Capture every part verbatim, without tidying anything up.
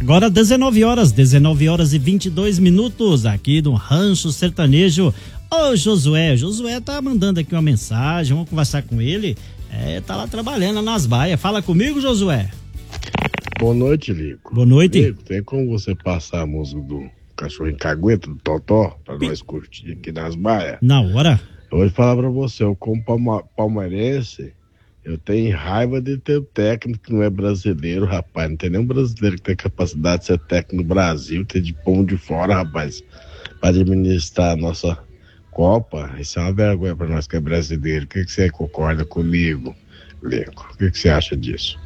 Agora dezenove horas, dezenove horas e vinte e dois minutos aqui no Rancho Sertanejo. Ô Josué, Josué tá mandando aqui uma mensagem, vamos conversar com ele. É, tá lá trabalhando nas baias. Fala comigo, Josué. Boa noite, Lico. Boa noite. Lico, tem como você passar a música do Cachorro em Cagueta, do Totó, pra nós curtir aqui nas baias? Na hora. Eu vou falar pra você, eu como palma, palmeirense, eu tenho raiva de ter um técnico que não é brasileiro, rapaz. Não tem nenhum brasileiro que tem capacidade de ser técnico no Brasil, ter de pão de fora, rapaz, pra administrar a nossa Copa. Isso é uma vergonha pra nós que é brasileiro. O que, que você concorda comigo, Lico? O que, que você acha disso?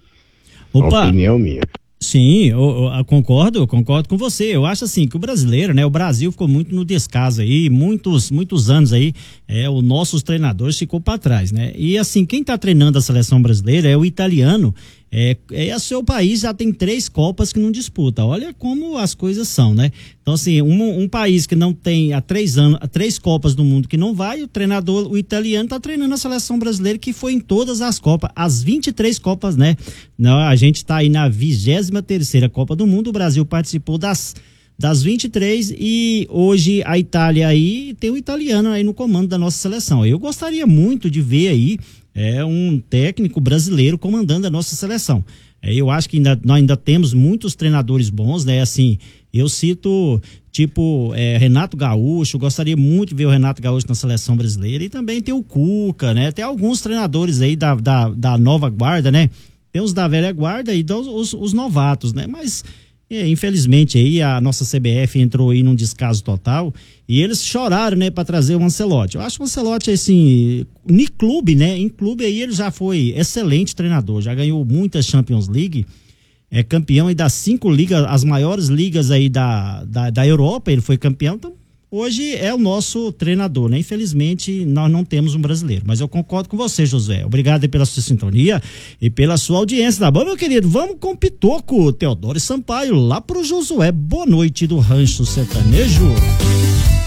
Opa. Opinião minha. Sim, eu, eu concordo, eu concordo com você. Eu acho assim que o brasileiro, né, o Brasil ficou muito no descaso aí, muitos, muitos anos aí, é, os nossos treinadores ficou para trás, né? E assim, quem tá treinando a seleção brasileira é o italiano. É, é o seu país já tem três Copas que não disputa. Olha como as coisas são, né? Então, assim, um, um país que não tem há três anos, há três Copas do mundo que não vai, o treinador, o italiano, tá treinando a seleção brasileira que foi em todas as Copas, as vinte e três Copas, né? Não, a gente tá aí na vigésima terceira Copa do Mundo, o Brasil participou das das vinte e três e hoje a Itália aí tem o italiano aí no comando da nossa seleção. Eu gostaria muito de ver aí é, um técnico brasileiro comandando a nossa seleção. É, eu acho que ainda, nós ainda temos muitos treinadores bons, né? Assim, eu cito tipo é, Renato Gaúcho, gostaria muito de ver o Renato Gaúcho na seleção brasileira, e também tem o Cuca, né? Tem alguns treinadores aí da, da, da nova guarda, né? Tem os da velha guarda e os, os, os novatos, né? Mas É, infelizmente aí a nossa C B F entrou aí num descaso total e eles choraram, né, para trazer o Ancelotti. Eu acho que o Ancelotti, assim, em clube, né, em clube aí ele já foi excelente treinador, já ganhou muitas Champions League, é campeão aí das cinco ligas, as maiores ligas aí da, da, da Europa, ele foi campeão, então hoje é o nosso treinador, né? Infelizmente, nós não temos um brasileiro, mas eu concordo com você, José. Obrigado aí pela sua sintonia e pela sua audiência, tá bom, meu querido? Vamos com o Pitoco, Teodoro Sampaio, lá pro Josué. Boa noite do Rancho Sertanejo.